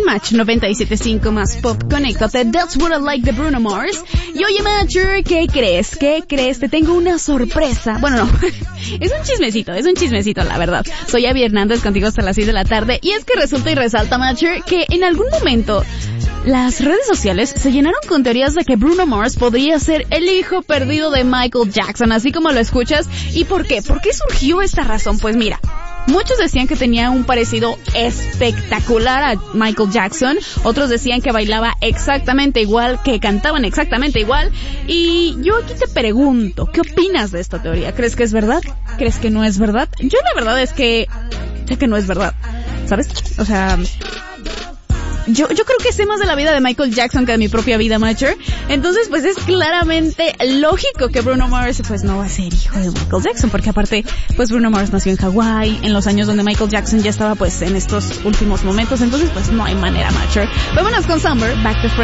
Match 97.5 más pop. Conéctate. That's what I like de Bruno Mars. Y oye, Matcher, ¿qué crees? Te tengo una sorpresa. Bueno, no. Es un chismecito, la verdad. Soy Abby Hernández, contigo hasta las 6 de la tarde. Y es que resulta y resalta, Matcher, que en algún momento las redes sociales se llenaron con teorías de que Bruno Mars podría ser el hijo perdido de Michael Jackson, así como lo escuchas. ¿Y por qué? ¿Por qué surgió esta razón? Pues mira, muchos decían que tenía un parecido espectacular a Michael Jackson, otros decían que bailaba exactamente igual, que cantaban exactamente igual, y yo aquí te pregunto, ¿qué opinas de esta teoría? ¿Crees que es verdad? ¿Crees que no es verdad? Yo la verdad es que sé que no es verdad, ¿sabes? O sea, yo creo que sé más de la vida de Michael Jackson que de mi propia vida, Matcher. Entonces, pues es claramente lógico que Bruno Mars, pues no va a ser hijo de Michael Jackson, porque aparte, pues Bruno Mars nació en Hawái, en los años donde Michael Jackson ya estaba, pues, en estos últimos momentos. Entonces, pues no hay manera, Matcher. Vámonos con Summer, Back to Friends.